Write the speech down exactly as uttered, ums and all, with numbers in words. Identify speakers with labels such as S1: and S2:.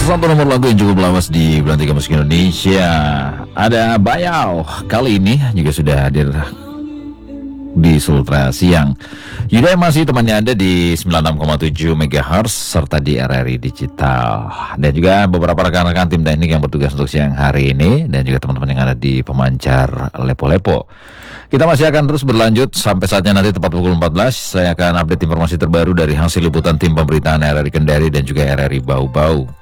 S1: satu nomor lagu yang cukup lawas di bulan tiga musik Indonesia. Ada Bayau. Kali ini juga sudah hadir di Sultra Siang. Yuda masih temannya Anda di sembilan puluh enam koma tujuh megahertz serta di R R I Digital. Dan juga beberapa rekan-rekan tim teknik yang bertugas untuk siang hari ini, dan juga teman-teman yang ada di pemancar Lepo-Lepo. Kita masih akan terus berlanjut sampai saatnya nanti tepat pukul empat belas. Saya akan update informasi terbaru dari hasil liputan tim pemberitaan R R I Kendari dan juga R R I Bau-Bau.